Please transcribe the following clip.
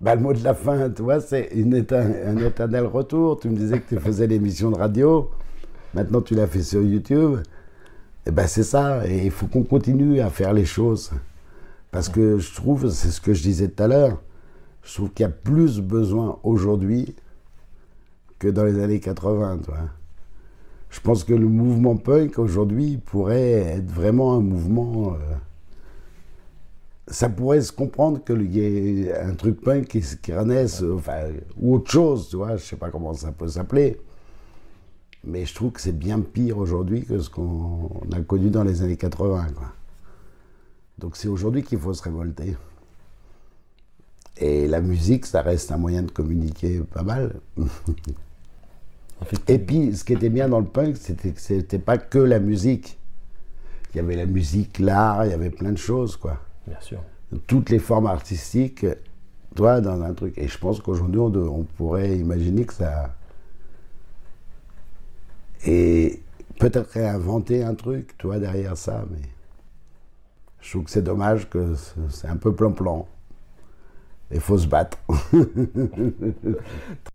Bah, le mot de la fin, tu vois, c'est un éternel retour. Tu me disais que tu faisais l'émission de radio. Maintenant, tu l'as fait sur YouTube. Et ben, c'est ça. Et il faut qu'on continue à faire les choses. Parce que je trouve, c'est ce que je disais tout à l'heure, je trouve qu'il y a plus besoin aujourd'hui que dans les années 80, tu vois. Je pense que le mouvement punk aujourd'hui pourrait être vraiment un mouvement. Ça pourrait se comprendre qu'il y ait un truc punk qui renaisse, enfin, ou autre chose, tu vois. Je sais pas comment ça peut s'appeler. Mais je trouve que c'est bien pire aujourd'hui que ce qu'on a connu dans les années 80, quoi. Donc c'est aujourd'hui qu'il faut se révolter. Et la musique, ça reste un moyen de communiquer pas mal. Et puis, ce qui était bien dans le punk, c'était que c'était pas que la musique. Il y avait la musique, l'art, il y avait plein de choses, quoi. Bien sûr. Toutes les formes artistiques, toi, dans un truc. Et je pense qu'aujourd'hui, on pourrait imaginer que ça... Et peut-être réinventer un truc, toi, derrière ça, mais... Je trouve que c'est dommage que c'est un peu plan-plan. Il faut se battre.